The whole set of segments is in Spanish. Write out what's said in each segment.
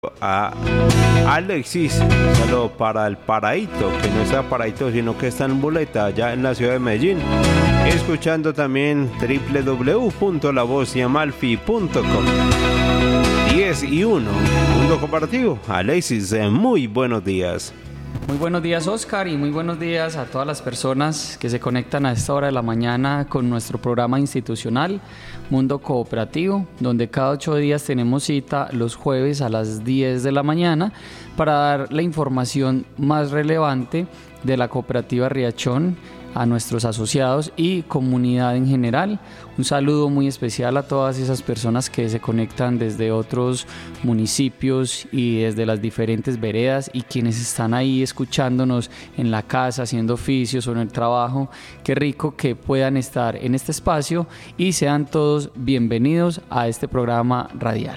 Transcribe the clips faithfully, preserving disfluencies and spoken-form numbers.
a Alexis, un saludo para el Paraíto, que no está Paraíto, sino que está en Boleta, allá en la ciudad de Medellín, escuchando también doble u doble u doble u punto la voz de amalfi punto com. diez y uno, Mundo Comparativo. Alexis, muy buenos días. Muy buenos días, Oscar, y muy buenos días a todas las personas que se conectan a esta hora de la mañana con nuestro programa institucional Mundo Cooperativo, donde cada ocho días tenemos cita los jueves a las diez de la mañana para dar la información más relevante de la cooperativa Riachón a nuestros asociados y comunidad en general. Un saludo muy especial a todas esas personas que se conectan desde otros municipios y desde las diferentes veredas, y quienes están ahí escuchándonos en la casa, haciendo oficios o en el trabajo. Qué rico que puedan estar en este espacio y sean todos bienvenidos a este programa radial.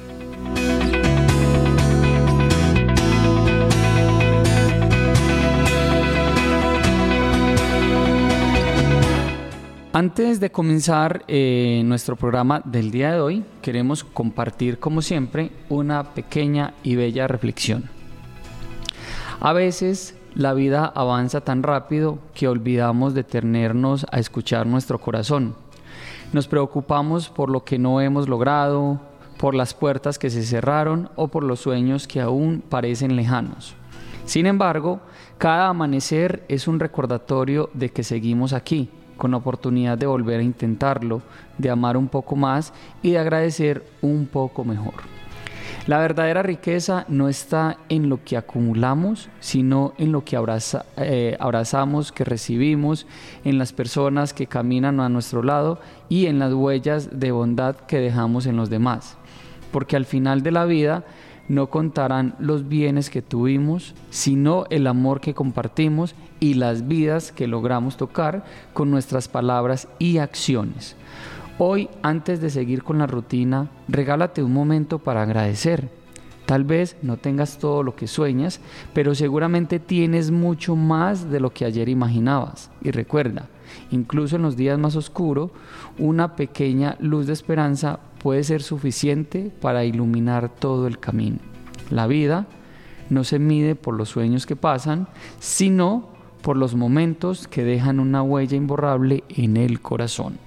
Antes de comenzar eh, nuestro programa del día de hoy, queremos compartir, como siempre, una pequeña y bella reflexión. A veces la vida avanza tan rápido que olvidamos detenernos a escuchar nuestro corazón. Nos preocupamos por lo que no hemos logrado, por las puertas que se cerraron o por los sueños que aún parecen lejanos. Sin embargo, cada amanecer es un recordatorio de que seguimos aquí, con oportunidad de volver a intentarlo, de amar un poco más y de agradecer un poco mejor. La verdadera riqueza no está en lo que acumulamos, sino en lo que abraza, eh, abrazamos, que recibimos, en las personas que caminan a nuestro lado y en las huellas de bondad que dejamos en los demás. Porque al final de la vida no contarán los bienes que tuvimos, sino el amor que compartimos y las vidas que logramos tocar con nuestras palabras y acciones. Hoy, antes de seguir con la rutina, regálate un momento para agradecer. Tal vez no tengas todo lo que sueñas, pero seguramente tienes mucho más de lo que ayer imaginabas. Y recuerda, incluso en los días más oscuros, una pequeña luz de esperanza puede ser suficiente para iluminar todo el camino. La vida no se mide por los sueños que pasan, sino por los momentos que dejan una huella imborrable en el corazón.